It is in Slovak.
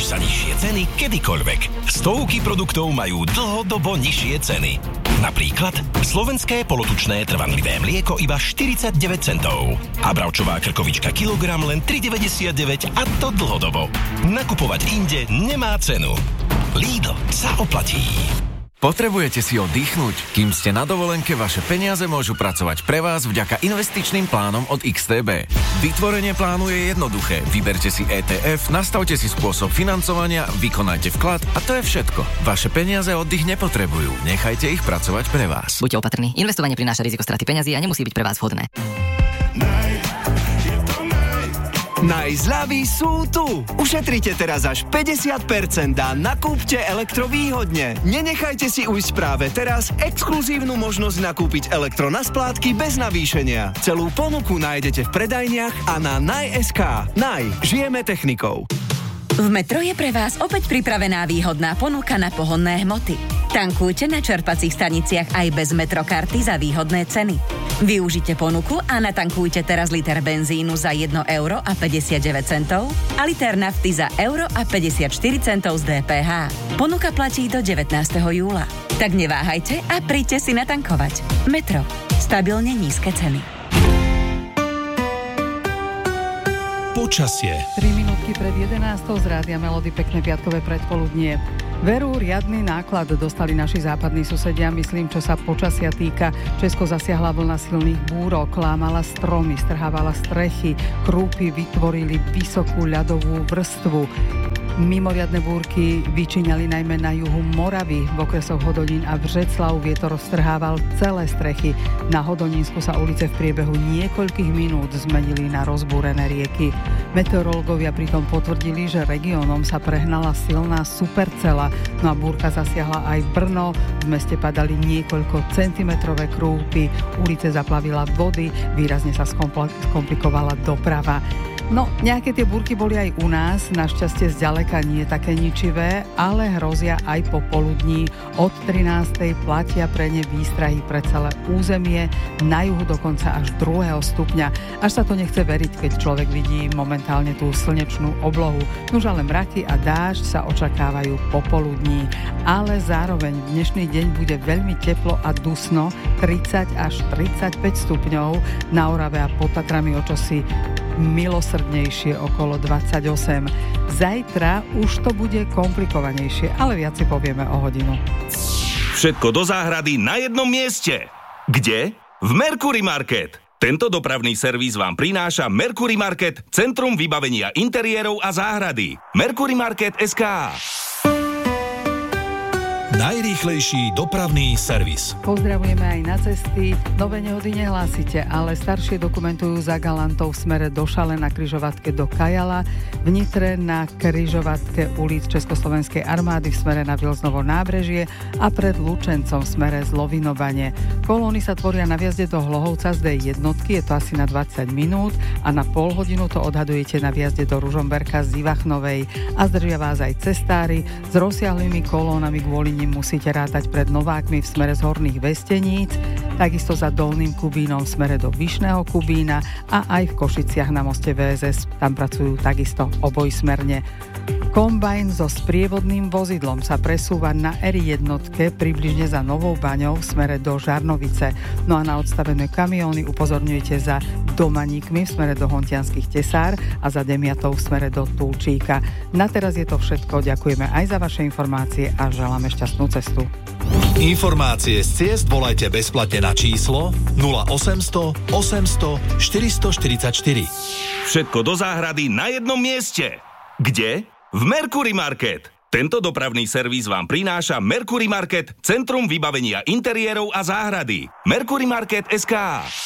Nájdeš za nižšie ceny kedykoľvek. Stovky produktov majú dlhodobo nižšie ceny. Napríklad slovenské polotučné trvanlivé mlieko iba 49 centov. A bravčová krkovička kilogram len 3,99 a to dlhodobo. Nakupovať inde nemá cenu. Lidl sa oplatí. Potrebujete si oddychnúť? Kým ste na dovolenke, vaše peniaze môžu pracovať pre vás vďaka investičným plánom od XTB. Vytvorenie plánu je jednoduché. Vyberte si ETF, nastavte si spôsob financovania, vykonajte vklad a to je všetko. Vaše peniaze oddych nepotrebujú. Nechajte ich pracovať pre vás. Buďte opatrní. Investovanie prináša riziko straty peňazí a nemusí byť pre vás vhodné. Najzľavy sú tu! Ušetrite teraz až 50% a nakúpte elektrovýhodne. Nenechajte si ujsť práve teraz exkluzívnu možnosť nakúpiť elektro na splátky bez navýšenia. Celú ponuku nájdete v predajniach a na Naj.sk. Naj. Žijeme technikou. V Metro je pre vás opäť pripravená výhodná ponuka na pohonné hmoty. Tankujte na čerpacích staniciach aj bez Metrokarty za výhodné ceny. Využite ponuku a natankujte teraz liter benzínu za 1,59 € a liter nafty za 1,54 € z DPH. Ponuka platí do 19. júla. Tak neváhajte a príďte si natankovať. Metro. Stabilne nízke ceny. Počasie. 3 minútky pred 11. z Rádia Melody, pekné piatkové predpoludnie. Veru, riadny náklad dostali naši západní susedia, myslím, čo sa počasia týka. Česko zasiahla vlna silných búrok, lámala stromy, strhávala strechy, krúpy vytvorili vysokú ľadovú vrstvu. Mimoriadne búrky vyčíňali najmä na juhu Moravy, v okresoch Hodonín a Břeclav. Vietor strhával celé strechy. Na Hodonínsku sa ulice v priebehu niekoľkých minút zmenili na rozbúrené rieky. Meteorológovia pritom potvrdili, že regiónom sa prehnala silná supercela, no a búrka zasiahla aj Brno. V meste padali niekoľko centimetrové krúpy, ulice zaplavila vody, výrazne sa skomplikovala doprava. No, nejaké tie búrky boli aj u nás, našťastie zďaleka nie také ničivé, ale hrozia aj popoludní. Od 13. platia pre ne výstrahy pre celé územie, na juhu dokonca až 2. stupňa. Až sa to nechce veriť, keď človek vidí momentálne tú slnečnú oblohu. Nuž ale mraky a dážď sa očakávajú popoludní, ale zároveň v dnešný deň bude veľmi teplo a dusno, 30 až 35 stupňov, na Orave a pod Tatrami o čosi milosrdnejšie okolo 28. Zajtra už to bude komplikovanejšie, ale viac si povieme o hodinu. Všetko do záhrady na jednom mieste. Kde? V Mercury Market. Tento dopravný servis vám prináša Mercury Market, centrum vybavenia interiérov a záhrady. Mercury Market.sk. Najrýchlejší dopravný servis. Pozdravujeme aj na cesty. Nové nehody nehlásite, ale staršie dokumentujú za Galantov v smere do Šale na križovatke do Kajala, v Nitre na križovatke ulic Československej armády v smere na Vilznovo nábrežie a pred Lučencom v smere Zlovinovanie. Kolóny sa tvoria na vjazde do Hlohovca z D1, je to asi na 20 minút a na pol hodinu to odhadujete na vjazde do Ružomberka z Ivachnovej a zdržia vás aj cestári s rozsiahlými kolónami kvôli nim musíte rátať pred Novákmi v smere z Horných Vesteníc, takisto za Dolným Kubínom v smere do Vyšného Kubína a aj v Košiciach na moste VSS, tam pracujú takisto obojsmerne. Kombajn so sprievodným vozidlom sa presúva na R1 približne za Novou Baňou v smere do Žarnovice. No a na odstavené kamióny upozorňujete za Domaníkmi v smere do Hontianskych Tesár a za Demiatov v smere do Tulčíka. Na teraz je to všetko. Ďakujeme aj za vaše informácie a želáme šťastnú cestu. Informácie z ciest volajte bezplatne na číslo 0800 800 444. Všetko do záhrady na jednom mieste. Kde? V Mercury Market. Tento dopravný servis vám prináša Mercury Market, centrum vybavenia interiérov a záhrady. Mercury Market.sk.